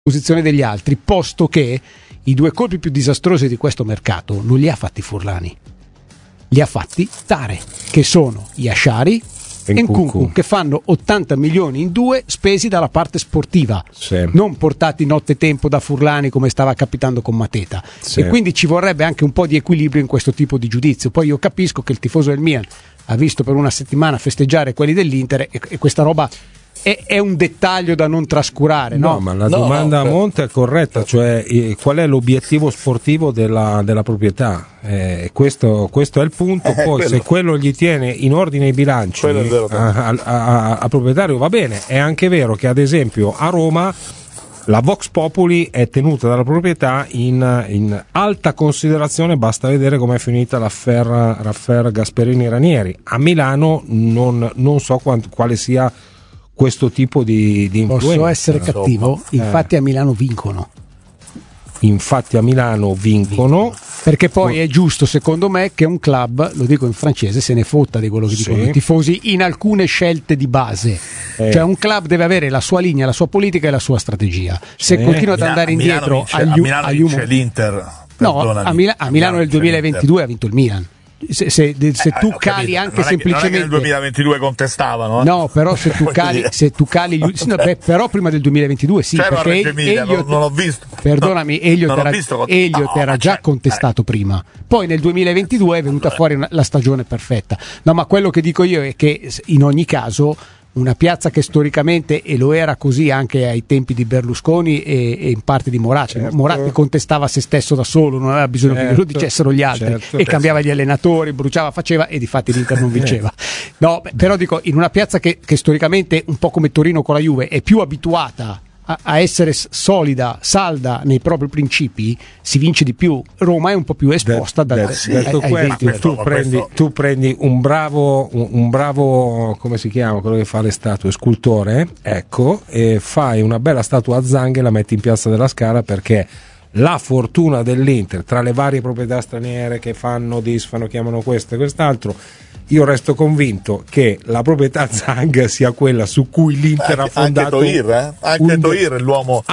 posizione degli altri, posto che i due colpi più disastrosi di questo mercato non li ha fatti Furlani, li ha fatti Tare, che sono Yashari e Nkunku, che fanno 80 milioni in due spesi dalla parte sportiva, sì, non portati nottetempo da Furlani come stava capitando con Mateta, sì. E quindi ci vorrebbe anche un po' di equilibrio in questo tipo di giudizio. Poi io capisco che il tifoso del Milan ha visto per una settimana festeggiare quelli dell'Inter e questa roba è un dettaglio da non trascurare, no? Ma la domanda a monte è corretta, cioè qual è l'obiettivo sportivo della proprietà? Questo è il punto. Poi se quello gli tiene in ordine i bilanci al proprietario, va bene. È anche vero che ad esempio a Roma la Vox Populi è tenuta dalla proprietà in alta considerazione, basta vedere com'è finita l'affaire Gasperini-Ranieri. A Milano non so quale sia questo tipo di influenza. Posso essere cattivo? Infatti a Milano vincono. Perché poi è giusto, secondo me, che un club, lo dico in francese, se ne fotta di quello che dicono i tifosi in alcune scelte di base. Cioè un club deve avere la sua linea, la sua politica e la sua strategia. Se continua ad andare indietro l'Inter. A Milano nel 2022 ha vinto il Milan. Se tu cali anche semplicemente non è che nel 2022 contestavano, no, però se tu cali però prima del 2022 sì, perché non l'ho visto, perdonami, Elliott era già contestato prima, poi nel 2022 è venuta fuori la stagione perfetta. No, ma quello che dico io è che in ogni caso una piazza che storicamente, e lo era così anche ai tempi di Berlusconi e in parte di Moratti, Moratti contestava se stesso da solo, non aveva bisogno che lo dicessero gli altri, e cambiava gli allenatori, bruciava, faceva, e di fatti l'Inter non vinceva. No, però dico, in una piazza che storicamente, un po' come Torino con la Juve, è più abituata a essere solida, salda nei propri principi, si vince di più. Roma è un po' più esposta tu prendi un bravo come si chiama quello che fa le statue, scultore, ecco, e fai una bella statua a Zang e la metti in Piazza della Scala, perché la fortuna dell'Inter, tra le varie proprietà straniere che disfano, chiamano questo e quest'altro, io resto convinto che la proprietà Zang sia quella su cui l'Inter ha fondato anche Toir è l'uomo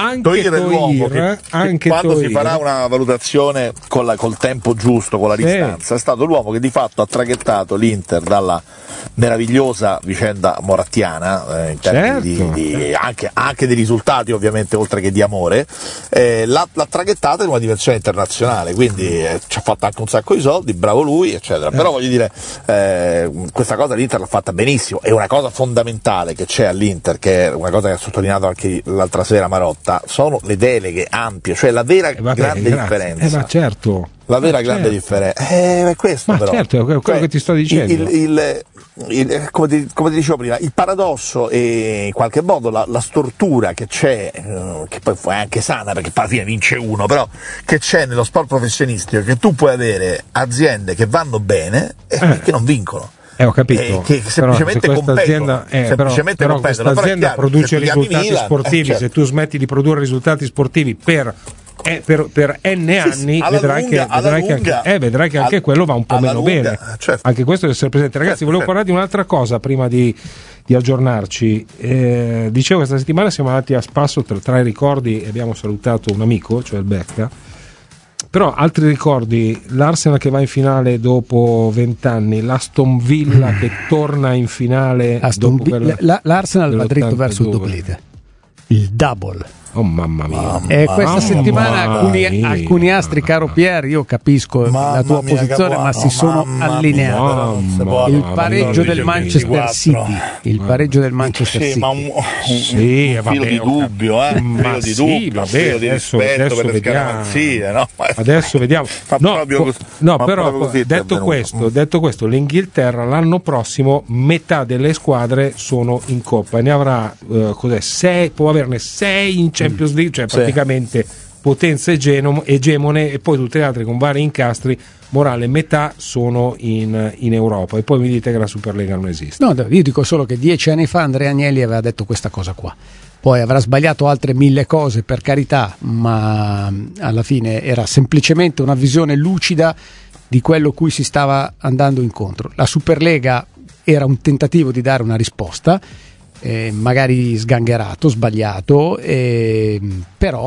che quando si farà una valutazione col tempo giusto, con la distanza, è stato l'uomo che di fatto ha traghettato l'Inter dalla meravigliosa vicenda morattiana, in termini anche di risultati, ovviamente, oltre che di amore, l'ha traghettata in una dimensione internazionale, quindi ci ha fatto anche un sacco di soldi, bravo lui, eccetera. Però voglio dire, questa cosa l'Inter l'ha fatta benissimo, e una cosa fondamentale che c'è all'Inter, che è una cosa che ha sottolineato anche l'altra sera Marotta, sono le deleghe ampie, cioè la vera grande differenza. La vera grande differenza è questo, però. Certo, è quello che ti sto dicendo. Come ti dicevo prima, il paradosso e in qualche modo la stortura che c'è, che poi è anche sana perché alla fine vince uno, però che c'è nello sport professionistico, che tu puoi avere aziende che vanno bene e che non vincono. Ho capito, che semplicemente competono. Però questa azienda produce risultati sportivi. Se tu smetti di produrre risultati sportivi per N anni, vedrai che anche quello va un po' meno bene. Certo. Anche questo deve essere presente. Ragazzi, volevo parlare di un'altra cosa prima di aggiornarci. Dicevo, questa settimana siamo andati a spasso tra i ricordi e abbiamo salutato un amico, cioè il Becca. Però altri ricordi: l'Arsenal che va in finale dopo 20 anni, l'Aston Villa che torna in finale l'Arsenal va dritto verso il doblete, il double. Oh mamma mia! E questa settimana alcuni astri, caro Pier, io capisco la tua posizione, ma si sono allineati. Il pareggio del Manchester City, il pareggio del Manchester City. Ma un filo di dubbio, un filo di rispetto per le scaramanzie, no? Adesso vediamo. Però detto questo, l'Inghilterra l'anno prossimo metà delle squadre sono in Coppa e ne avrà 6, può averne 6 in Champions League, cioè praticamente potenze egemone, e poi tutte le altre con vari incastri. Morale, metà sono in Europa, e poi mi dite che la Superlega non esiste. No, io dico solo che 10 anni fa Andrea Agnelli aveva detto questa cosa qua. Poi avrà sbagliato altre 1000 cose, per carità, ma alla fine era semplicemente una visione lucida di quello cui si stava andando incontro. La Superlega era un tentativo di dare una risposta. magari sgangherato, sbagliato, però